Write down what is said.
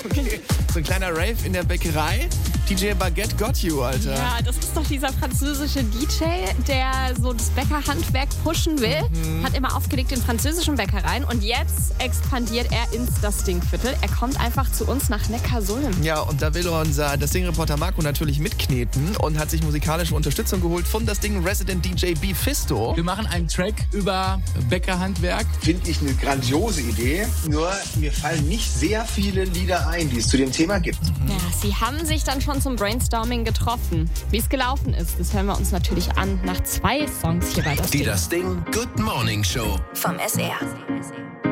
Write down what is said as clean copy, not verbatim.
Okay, so ein kleiner Rave in der Bäckerei. DJ Baguette got you, Alter. Ja, das ist doch dieser französische DJ, der so das Bäckerhandwerk pushen will. Hat immer aufgelegt in französischen Bäckereien und jetzt expandiert er ins das Dingviertel. Er kommt einfach zu uns nach Neckarsulm. Ja, und da will unser das Ding-Reporter Marco natürlich mitkneten und hat sich musikalische Unterstützung geholt von das Ding Resident DJ Befisto. Wir machen einen Track über Bäckerhandwerk. Finde ich eine grandiose Idee, nur mir fallen nicht sehr viele Lieder ein, die es zu dem Thema gibt. Ja, sie haben sich dann schon zum Brainstorming getroffen. Wie es gelaufen ist, das hören wir uns natürlich an nach 2 Songs hier bei das Die Ding. Das Ding Good Morning Show vom SR.